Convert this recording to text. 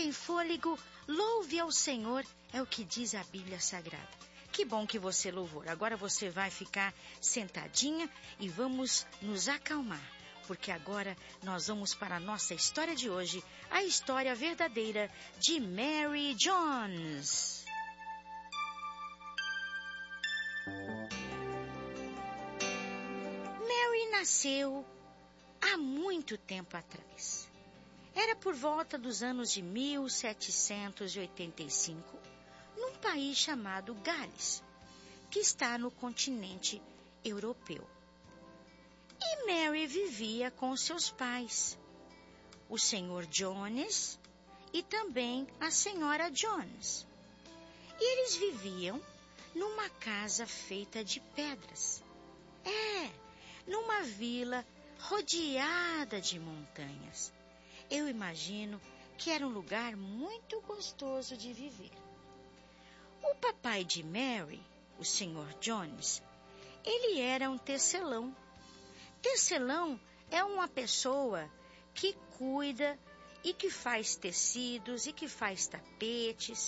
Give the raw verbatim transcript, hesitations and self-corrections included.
tem fôlego, louve ao Senhor, é o que diz a Bíblia Sagrada. Que bom que você louvou. Agora você vai ficar sentadinha e vamos nos acalmar, porque agora nós vamos para a nossa história de hoje, a história verdadeira de Mary Jones. Mary nasceu há muito tempo atrás. Era por volta dos anos de mil setecentos e oitenta e cinco, num país chamado Gales, que está no continente europeu. E Mary vivia com seus pais, o senhor Jones e também a senhora Jones. E eles viviam numa casa feita de pedras. É, numa vila rodeada de montanhas. Eu imagino que era um lugar muito gostoso de viver. O papai de Mary, o senhor Jones, ele era um tecelão. Tecelão é uma pessoa que cuida e que faz tecidos e que faz tapetes